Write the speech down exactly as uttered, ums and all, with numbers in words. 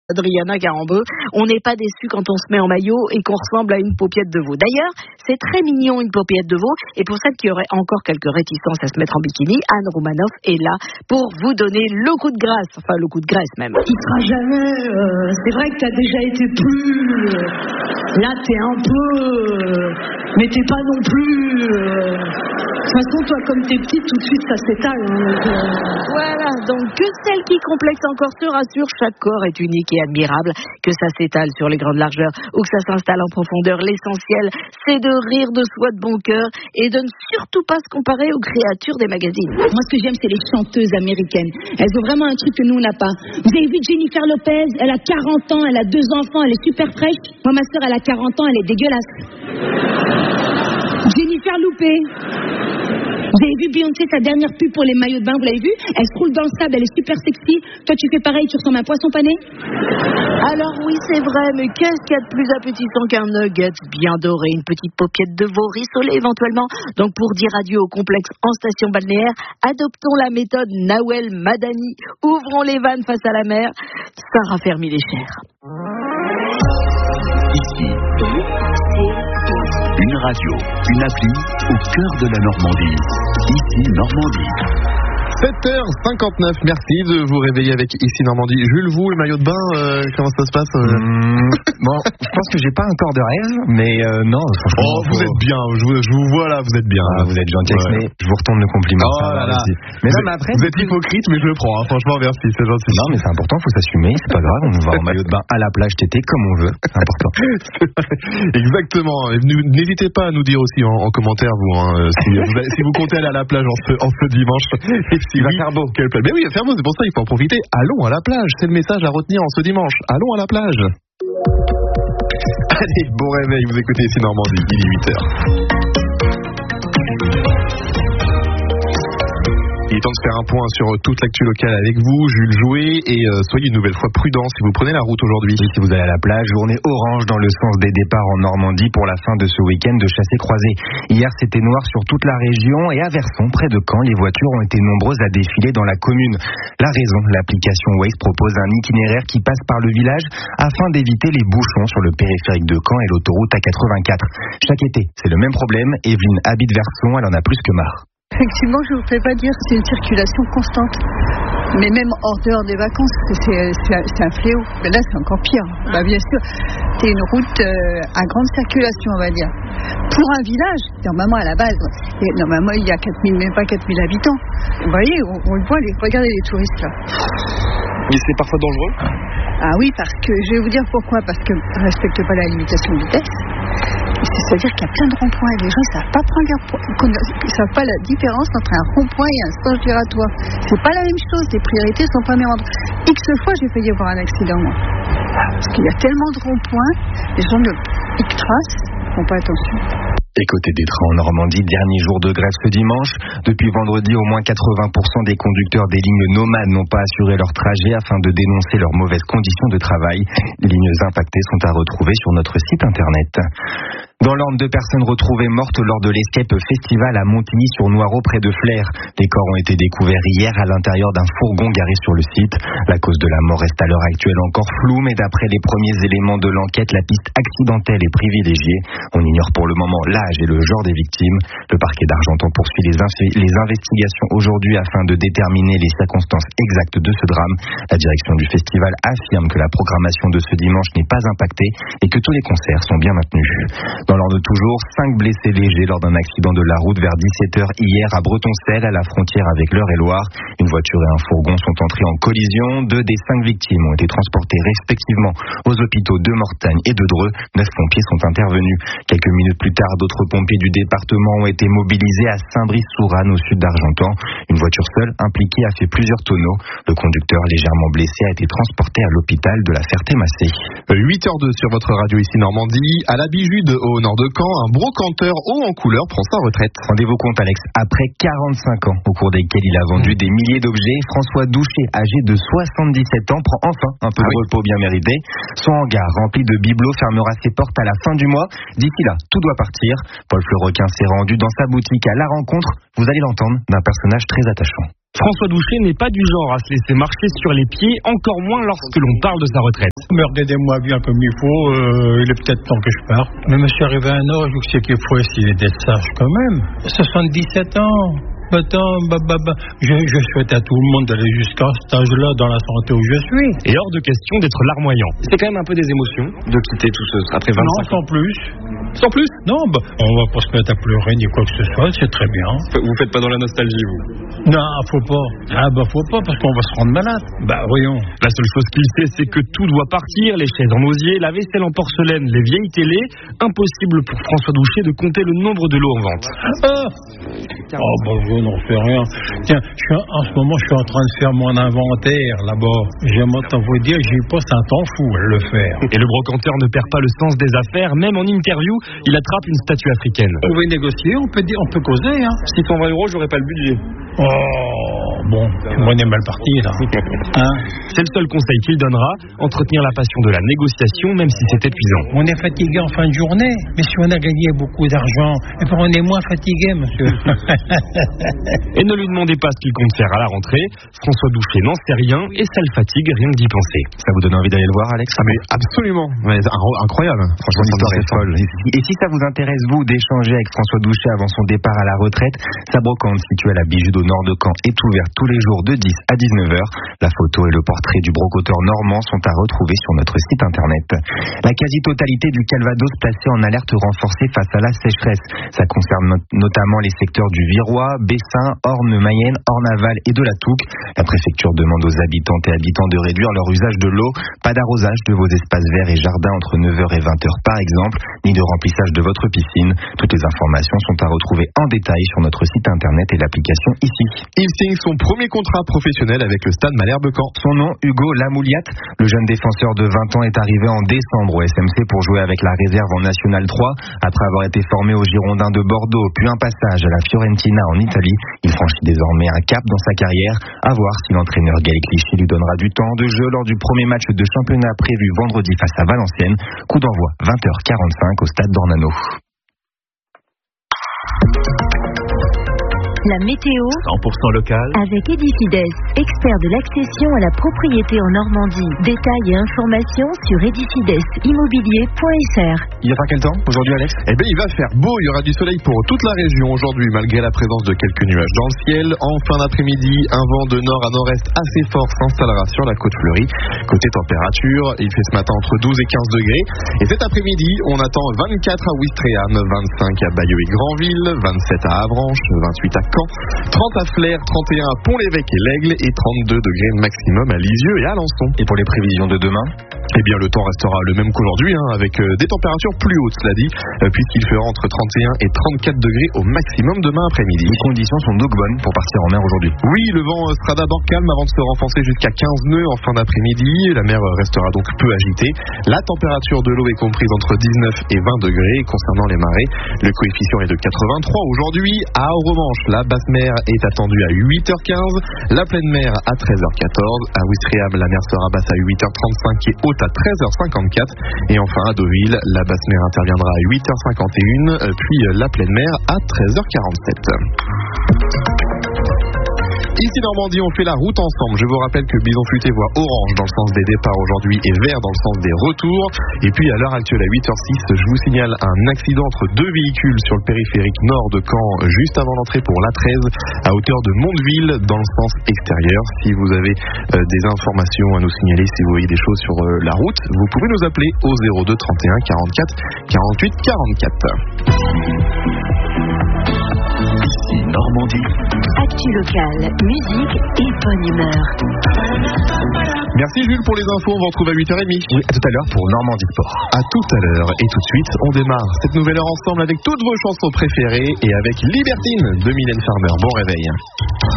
Adriana Carambeu, on n'est pas déçu quand on se met en maillot et qu'on ressemble à une paupiette de veau. D'ailleurs, c'est très mignon une paupiette de veau, et pour celles qui auraient encore quelques réticences à se mettre en bikini, Anne Roumanoff est là pour vous donner le coup de grâce, enfin le coup de graisse même. Il sera jamais, euh, c'est vrai que t'as déjà été plus, euh, là t'es un peu, euh, mais t'es pas non plus, euh, de toute façon toi comme t'es petite tout de suite ça s'étale. Hein, donc, euh... Voilà, donc que celle qui complexe encore se rassure, chaque corps est unique et admirable, que ça s'étale sur les grandes largeurs ou que ça s'installe en profondeur. L'essentiel, c'est de rire de soi de bon cœur et de ne surtout pas se comparer aux créatures des magazines. Moi, ce que j'aime, c'est les chanteuses américaines. Elles ont vraiment un truc que nous, on n'a pas. Vous avez vu Jennifer Lopez? Elle a quarante ans, elle a deux enfants, elle est super fraîche. Moi, ma sœur, elle a quarante ans, elle est dégueulasse. Jennifer Loupé. Vous avez vu Beyoncé, sa dernière pub pour les maillots de bain, vous l'avez vu? Elle se roule dans le sable, elle est super sexy. Toi, tu fais pareil, tu ressembles à un poisson pané? Alors oui, c'est vrai, mais qu'est-ce qu'il y a de plus appétissant qu'un nugget bien doré, une petite paupiette de veau rissolée éventuellement? Donc pour dire adieu au complexe en station balnéaire, adoptons la méthode Nawel Madani. Ouvrons les vannes face à la mer, ça raffermit les chairs. Ici, une radio, une appli au cœur de la Normandie. Ici, Normandie. sept heures cinquante-neuf, merci de vous réveiller avec Ici Normandie. Jules, vous, le maillot de bain, euh, comment ça se passe euh... mmh, Bon, je pense que j'ai pas un corps de rêve, mais euh, non, franchement. Oh, vous faut... êtes bien, je vous, je vous vois là, vous êtes bien. Ah, vous êtes gentil, ouais. Mais je vous retourne le compliment. Oh là là. Mais, vous, non, êtes, mais après, vous êtes hypocrite, mais je le prends, hein. Franchement, merci, c'est gentil. Non, mais c'est important, faut s'assumer, c'est pas grave, on va en maillot de bain à la plage tété comme on veut, c'est important. Exactement, et n'hésitez pas à nous dire aussi en, en commentaire, vous, hein, si, vous si vous comptez aller à la plage en ce, en ce dimanche. Et si il oui, va faire beau. Quelle plage? Mais oui, il va faire beau, c'est pour ça qu'il faut en profiter. Allons à la plage, c'est le message à retenir en ce dimanche. Allons à la plage. Allez, bon réveil, vous écoutez Ici Normandie, il est huit heures. Il est temps de faire un point sur toute l'actu locale avec vous, Jules Jouet, et euh, soyez une nouvelle fois prudents si vous prenez la route aujourd'hui. Si vous allez à la plage, journée orange dans le sens des départs en Normandie pour la fin de ce week-end de chassé-croisé. Hier, c'était noir sur toute la région et à Verson, près de Caen, les voitures ont été nombreuses à défiler dans la commune. La raison, l'application Waze propose un itinéraire qui passe par le village afin d'éviter les bouchons sur le périphérique de Caen et l'autoroute A quatre-vingt-quatre. Chaque été, c'est le même problème. Evelyne habite Verson, elle en a plus que marre. Effectivement, je ne vous fais pas dire que c'est une circulation constante. Mais même hors dehors des vacances, c'est, c'est, c'est un fléau. Mais là, c'est encore pire. Bah, bien sûr, c'est une route euh, à grande circulation, on va dire. Pour un village, normalement à la base, et normalement il y a quatre mille, même pas quatre mille habitants. Vous voyez, on, on le voit, les, regardez les touristes là. Mais c'est parfois dangereux? Ah oui, parce que, je vais vous dire pourquoi. Parce qu'ils ne respectent pas la limitation de vitesse. C'est-à-dire qu'il y a plein de ronds-points et les gens ne savent pas prendre leur po- ils savent pas la différence entre un rond-point et un sens giratoire. C'est pas la même chose, les priorités sont pas les mêmes. X fois j'ai failli avoir un accident moi. Parce qu'il y a tellement de ronds-points, les gens de X traces ne font pas attention. Et côté des trains en Normandie, dernier jour de grève ce dimanche. Depuis vendredi, au moins quatre-vingts pour cent des conducteurs des lignes nomades n'ont pas assuré leur trajet afin de dénoncer leurs mauvaises conditions de travail. Les lignes impactées sont à retrouver sur notre site internet. Dans l'Orne, deux personnes retrouvées mortes lors de l'Escape Festival à Montigny-sur-Noireau près de Flers. Les corps ont été découverts hier à l'intérieur d'un fourgon garé sur le site. La cause de la mort reste à l'heure actuelle encore floue, mais d'après les premiers éléments de l'enquête, la piste accidentelle est privilégiée. On ignore pour le moment l'âge et le genre des victimes. Le parquet d'Argentan poursuit les, inf- les investigations aujourd'hui afin de déterminer les circonstances exactes de ce drame. La direction du festival affirme que la programmation de ce dimanche n'est pas impactée et que tous les concerts sont bien maintenus. Dans l'ordre toujours, cinq blessés légers lors d'un accident de la route vers dix-sept heures hier à Bretoncelle, à la frontière avec l'Eure-et-Loire. Une voiture et un fourgon sont entrés en collision. Deux des cinq victimes ont été transportées respectivement aux hôpitaux de Mortagne et de Dreux. Neuf pompiers sont intervenus. Quelques minutes plus tard, d'autres pompiers du département ont été mobilisés à Saint-Brice-sous-Ranne, au sud d'Argentan. Une voiture seule impliquée a fait plusieurs tonneaux. Le conducteur, légèrement blessé, a été transporté à l'hôpital de la Ferté-Massé. huit heures deux sur votre radio Ici Normandie. À la Bijude, au nord de Caen, un brocanteur haut en couleur prend sa retraite. Rendez-vous compte, Alex, après quarante-cinq ans, au cours desquels il a vendu des milliers d'objets, François Doucher, âgé de soixante-dix-sept ans, prend enfin un peu ah de oui. repos bien mérité. Son hangar rempli de bibelots fermera ses portes à la fin du mois. D'ici là, tout doit partir. Paul Fleurrequin s'est rendu dans sa boutique à la rencontre, vous allez l'entendre, d'un personnage très attachant. François Doucher n'est pas du genre à se laisser marcher sur les pieds, encore moins lorsque l'on parle de sa retraite. Mais regardez-moi bien comme il faut, euh, il est peut-être temps que je parte. Mais je suis arrivé à un âge où c'est qu'il faut essayer d'être sage quand même. soixante-dix-sept ans. Attends, bah, bah, bah. Je, je souhaite à tout le monde d'aller jusqu'à cet âge-là dans la santé où je suis. Et hors de question d'être larmoyant. C'est quand même un peu des émotions de quitter tout ce après vingt-cinq ans. Non, sans plus. Sans plus? Non, bah, on va pas se mettre à pleurer ni quoi que ce soit, c'est très bien. Vous faites pas dans la nostalgie, vous? Non, faut pas. Ah bah faut pas parce qu'on va se rendre malade. Bah voyons. La seule chose qu'il sait, c'est que tout doit partir, les chaises en osier, la vaisselle en porcelaine, les vieilles télés. Impossible pour François Douchet de compter le nombre de lots en vente. Ah Oh bah je n'en sais rien. Tiens, je suis, en ce moment je suis en train de faire mon inventaire là-bas. J'aimerais t'en vous dire, j'y passe un temps fou à le faire. Et le brocanteur ne perd pas le sens des affaires, même en interview, il attrape une statue africaine. On veut négocier, on peut dire, on peut causer, hein. six cent vingt euros, j'aurais pas le budget. Oh, bon, on est mal parti là. Hein? C'est le seul conseil qu'il donnera, entretenir la passion de la négociation, même si c'est épuisant. On est fatigué en fin de journée, mais si on a gagné beaucoup d'argent, et puis on est moins fatigué, monsieur. Et ne lui demandez pas ce qu'il compte faire à la rentrée. François Douchet n'en sait rien et ça le fatigue rien que d'y penser. Ça vous donne envie d'aller le voir, Alex? Ah mais absolument, mais incroyable. Franchement, l'histoire est folle. Et si ça vous intéresse, vous, d'échanger avec François Douchet avant son départ à la retraite, sa brocante située à la Bijude au nord de Caen est ouverte tous les jours de dix à dix-neuf heures. La photo et le portrait du brocanteur normand sont à retrouver sur notre site internet. La quasi-totalité du Calvados placée en alerte renforcée face à la sécheresse. Ça concerne not- notamment les secteurs du Virois, Bessin, Orne, Mayenne, Ornaval et de la Touque. La préfecture demande aux habitantes et habitants de réduire leur usage de l'eau. Pas d'arrosage de vos espaces verts et jardins entre neuf heures et vingt heures par exemple, ni de remplissage de votre piscine. Toutes les informations sont à retrouver en détail sur notre site internet et l'application ici. Il signe son premier contrat professionnel avec le Stade Malherbe-Caen. Son nom, Hugo Lamouliat. Le jeune défenseur de vingt ans est arrivé en décembre au S M C pour jouer avec la réserve en National trois. Après avoir été formé aux Girondins de Bordeaux, puis un passage à la Fiorentina en Italie, il franchit désormais un cap dans sa carrière. À voir si l'entraîneur Gaël Clichy lui donnera du temps de jeu lors du premier match de championnat prévu vendredi face à Valenciennes. Coup d'envoi vingt heures quarante-cinq au stade d'Ornano. La météo cent pour cent local avec Edifides, expert de l'accession à la propriété en Normandie. Détails et informations sur edifides immobilier point f r. Il va faire quel temps aujourd'hui, Alex? Eh bien, il va faire beau, il y aura du soleil pour toute la région aujourd'hui, malgré la présence de quelques nuages dans le ciel. En fin d'après-midi, un vent de nord à nord-est assez fort s'installera sur la côte fleurie. Côté température, il fait ce matin entre douze et quinze degrés. Et cet après-midi, on attend vingt-quatre à Ouistreham, vingt-cinq à Bayeux et Granville, vingt-sept à Avranches, vingt-huit à Caen, trente à Flers, trente et un à Pont-l'Évêque et l'Aigle et trente-deux degrés maximum à Lisieux et à Alençon. Et pour les prévisions de demain? Eh bien, le temps restera le même qu'aujourd'hui, hein, avec euh, des températures plus hautes, cela dit, euh, puisqu'il fera entre trente et un et trente-quatre degrés au maximum demain après-midi. Les conditions sont donc bonnes pour partir en mer aujourd'hui. Oui, le vent sera d'abord calme avant de se renforcer jusqu'à quinze nœuds en fin d'après-midi. La mer restera donc peu agitée. La température de l'eau est comprise entre dix-neuf et vingt degrés. Concernant les marées, le coefficient est de quatre-vingt-trois aujourd'hui. À Oromanche, la basse mer est attendue à huit heures quinze, la pleine mer à treize heures quatorze. À Ouistreham, la mer sera basse à huit heures trente-cinq et haute à treize heures cinquante-quatre. Et enfin à Deauville, la basse mer interviendra à huit heures cinquante et un, puis la pleine mer à treize heures quarante-sept. Ici Normandie, on fait la route ensemble. Je vous rappelle que Bison Futé voit orange dans le sens des départs aujourd'hui et vert dans le sens des retours. Et puis à l'heure actuelle à huit heures six, je vous signale un accident entre deux véhicules sur le périphérique nord de Caen, juste avant l'entrée pour l'A treize, à hauteur de Mondeville, dans le sens extérieur. Si vous avez euh, des informations à nous signaler, si vous voyez des choses sur euh, la route, vous pouvez nous appeler au zéro deux trente et un quarante-quatre quarante-huit quarante-quatre. Ici Normandie. Actu locale, musique et bonne humeur. Merci Jules pour les infos, on vous retrouve à huit heures trente. Oui, à tout à l'heure pour Normandie Sport. À tout à l'heure, et tout de suite, on démarre cette nouvelle heure ensemble avec toutes vos chansons préférées et avec Libertine de Mylène Farmer. Bon réveil.